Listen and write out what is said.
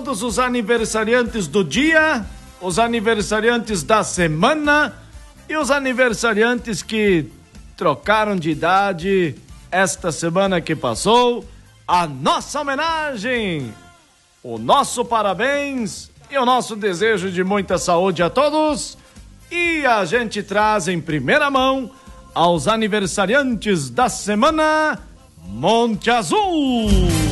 todos os aniversariantes do dia, os aniversariantes da semana e os aniversariantes que trocaram de idade esta semana que passou. A nossa homenagem, o nosso parabéns e o nosso desejo de muita saúde a todos. E a gente traz em primeira mão aos aniversariantes da semana, Monte Azul.